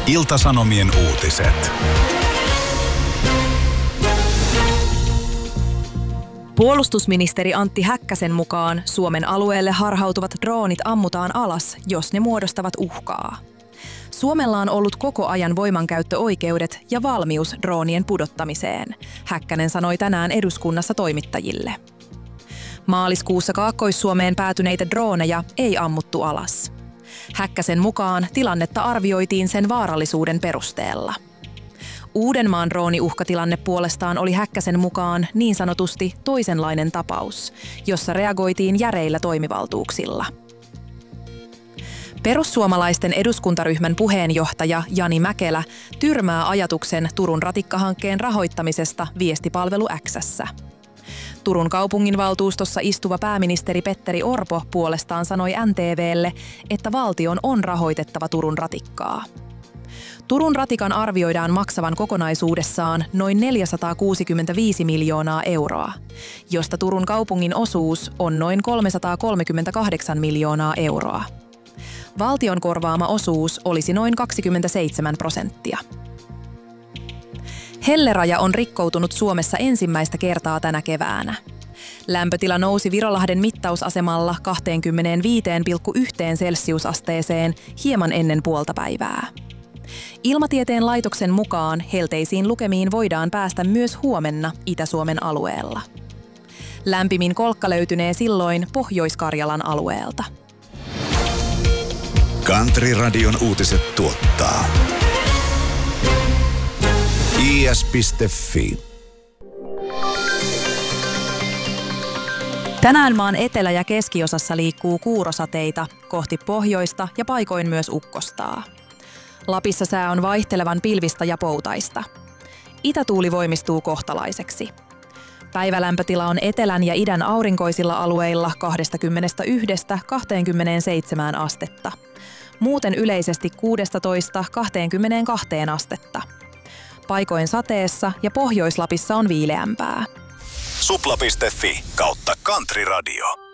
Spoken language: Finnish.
Ilta-Sanomien uutiset. Puolustusministeri Antti Häkkäsen mukaan Suomen alueelle harhautuvat droonit ammutaan alas, jos ne muodostavat uhkaa. Suomella on ollut koko ajan voimankäyttöoikeudet ja valmius droonien pudottamiseen, Häkkänen sanoi tänään eduskunnassa toimittajille. Maaliskuussa Kaakkois-Suomeen päätyneitä drooneja ei ammuttu alas. Häkkäsen mukaan tilannetta arvioitiin sen vaarallisuuden perusteella. Uudenmaan drooniuhkatilanne puolestaan oli Häkkäsen mukaan niin sanotusti toisenlainen tapaus, jossa reagoitiin järeillä toimivaltuuksilla. Perussuomalaisten eduskuntaryhmän puheenjohtaja Jani Mäkelä tyrmää ajatuksen Turun ratikkahankkeen rahoittamisesta viestipalvelu X:ssä. Turun kaupunginvaltuustossa istuva pääministeri Petteri Orpo puolestaan sanoi NTV:lle, että valtion on rahoitettava Turun ratikkaa. Turun ratikan arvioidaan maksavan kokonaisuudessaan noin 465 miljoonaa euroa, josta Turun kaupungin osuus on noin 338 miljoonaa euroa. Valtion korvaama osuus olisi noin 27%. Helleraja on rikkoutunut Suomessa ensimmäistä kertaa tänä keväänä. Lämpötila nousi Virolahden mittausasemalla 25,1 celsiusasteeseen hieman ennen puoltapäivää. Ilmatieteen laitoksen mukaan helteisiin lukemiin voidaan päästä myös huomenna Itä-Suomen alueella. Lämpimin kolkka löytynee silloin Pohjois-Karjalan alueelta. Country-radion uutiset tuottaa is.fi. Tänään maan etelä- ja keskiosassa liikkuu kuurosateita kohti pohjoista ja paikoin myös ukkostaa. Lapissa sää on vaihtelevan pilvistä ja poutaista. Itätuuli voimistuu kohtalaiseksi. Päivälämpötila on etelän ja idän aurinkoisilla alueilla 21–27 astetta. Muuten yleisesti 16–22 astetta. Paikoin sateessa ja Pohjois-Lapissa on viileämpää. Supla.fi/Country Radio.